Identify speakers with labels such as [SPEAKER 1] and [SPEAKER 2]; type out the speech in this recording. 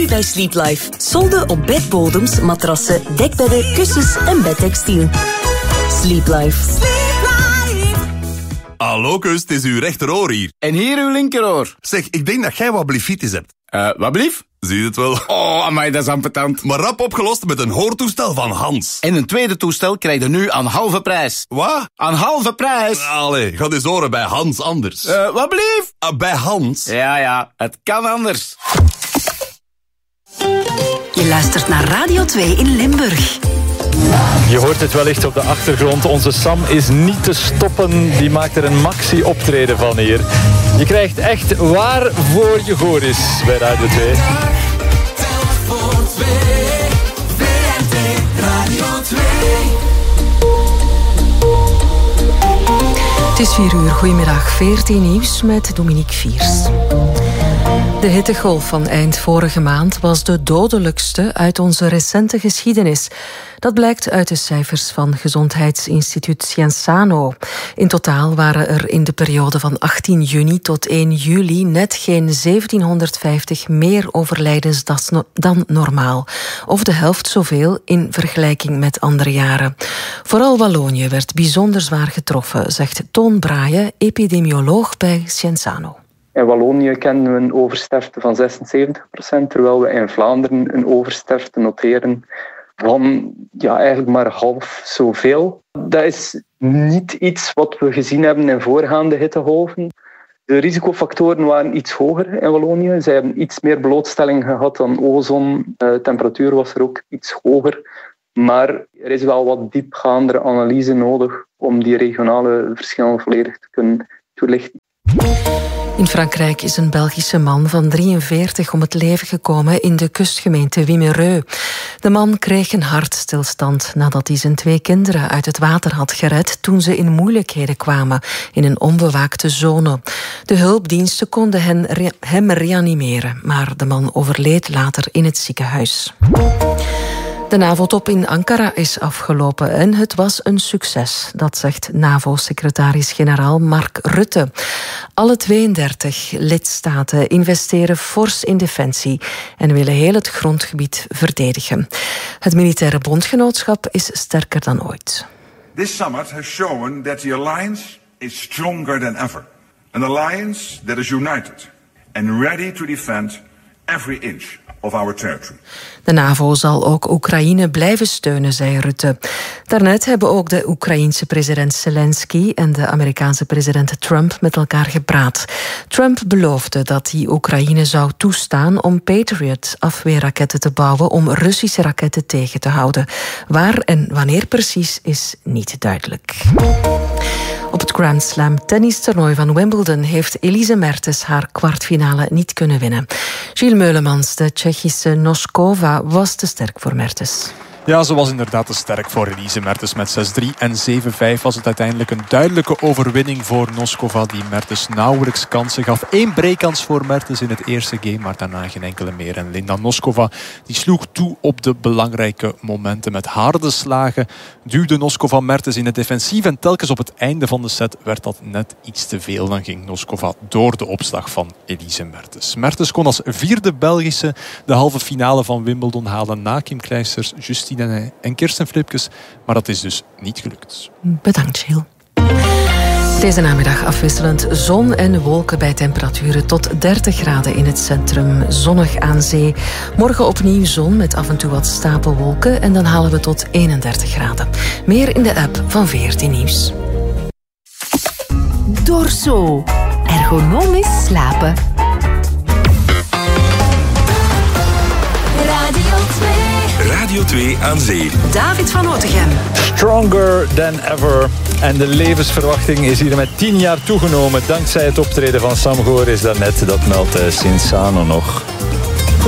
[SPEAKER 1] Nu bij Sleep Life. Solden op bedbodems, matrassen, dekbedden, kussens en bedtextiel. Sleep Life.
[SPEAKER 2] Hallo kus, het is uw rechteroor hier.
[SPEAKER 3] En hier uw linkeroor.
[SPEAKER 2] Zeg, ik denk dat jij wat blifitis hebt.
[SPEAKER 3] Wat blief?
[SPEAKER 2] Zie je het wel?
[SPEAKER 3] Oh, amai, dat is ambetant.
[SPEAKER 2] Maar rap opgelost met een hoortoestel van Hans.
[SPEAKER 3] En een tweede toestel krijg je nu aan halve prijs.
[SPEAKER 2] Wat?
[SPEAKER 3] Aan halve prijs?
[SPEAKER 2] Allee, ga eens horen bij Hans anders.
[SPEAKER 3] Wat blief?
[SPEAKER 2] Bij Hans?
[SPEAKER 3] Ja, het kan anders.
[SPEAKER 1] Je luistert naar Radio 2 in Limburg.
[SPEAKER 4] Je hoort het wellicht op de achtergrond. Onze Sam is niet te stoppen. Die maakt er een maxi-optreden van hier. Je krijgt echt waar voor je goor is bij Radio 2.
[SPEAKER 5] Het is 4 uur. Goedemiddag. 14 nieuws met Dominique Viers. De hittegolf van eind vorige maand was de dodelijkste uit onze recente geschiedenis. Dat blijkt uit de cijfers van Gezondheidsinstituut Cienzano. In totaal waren er in de periode van 18 juni tot 1 juli net geen 1750 meer overlijdens dan normaal. Of de helft zoveel in vergelijking met andere jaren. Vooral Wallonië werd bijzonder zwaar getroffen, zegt Toon Braaien, epidemioloog bij Cienzano.
[SPEAKER 6] In Wallonië kennen we een oversterfte van 76%, terwijl we in Vlaanderen een oversterfte noteren van eigenlijk maar half zoveel. Dat is niet iets wat we gezien hebben in voorgaande hittegolven. De risicofactoren waren iets hoger in Wallonië. Zij hebben iets meer blootstelling gehad dan ozon. De temperatuur was er ook iets hoger. Maar er is wel wat diepgaandere analyse nodig om die regionale verschillen volledig te kunnen toelichten.
[SPEAKER 5] In Frankrijk is een Belgische man van 43 om het leven gekomen in de kustgemeente Wimereux. De man kreeg een hartstilstand nadat hij zijn 2 kinderen uit het water had gered toen ze in moeilijkheden kwamen in een onbewaakte zone. De hulpdiensten konden hem reanimeren, maar de man overleed later in het ziekenhuis. De NAVO-top in Ankara is afgelopen en het was een succes. Dat zegt NAVO-secretaris-generaal Mark Rutte. Alle 32 lidstaten investeren fors in defensie en willen heel het grondgebied verdedigen. Het militaire bondgenootschap is sterker dan ooit.
[SPEAKER 7] This summit has shown that the alliance is stronger than ever. An alliance that is united and ready to defend every inch of our territory.
[SPEAKER 5] De NAVO zal ook Oekraïne blijven steunen, zei Rutte. Daarnet hebben ook de Oekraïense president Zelensky en de Amerikaanse president Trump met elkaar gepraat. Trump beloofde dat hij Oekraïne zou toestaan om Patriot-afweerraketten te bouwen om Russische raketten tegen te houden. Waar en wanneer precies is niet duidelijk. Op het Grand Slam tennistoernooi van Wimbledon heeft Elise Mertens haar kwartfinale niet kunnen winnen. Gilles Meulemans, de Tsjechische Noskova, was te sterk voor Mertens.
[SPEAKER 8] Ja, ze was inderdaad te sterk voor Elise Mertens. Met 6-3 en 7-5 was het uiteindelijk een duidelijke overwinning voor Noskova, die Mertens nauwelijks kansen gaf. 1 breakkans voor Mertens in het eerste game, maar daarna geen enkele meer. En Linda Noskova die sloeg toe op de belangrijke momenten. Met harde slagen duwde Noskova Mertens in het defensief en telkens op het einde van de set werd dat net iets te veel. Dan ging Noskova door de opslag van Elise Mertens. Mertens kon als 4e Belgische de halve finale van Wimbledon halen na Kim Kleisters, Justine en Kirsten Flipkes, maar dat is dus niet gelukt.
[SPEAKER 5] Bedankt, Gilles. Deze namiddag afwisselend zon en wolken bij temperaturen tot 30 graden in het centrum. Zonnig aan zee. Morgen opnieuw zon met af en toe wat stapelwolken en dan halen we tot 31 graden. Meer in de app van VRT Nieuws.
[SPEAKER 1] Dorso. Ergonomisch slapen.
[SPEAKER 2] Radio 2 aan zee.
[SPEAKER 1] David van Otegem.
[SPEAKER 4] Stronger than ever. En de levensverwachting is hier met 10 jaar toegenomen. Dankzij het optreden van Sam Goris daarnet. Dat meldt Cienzano nog.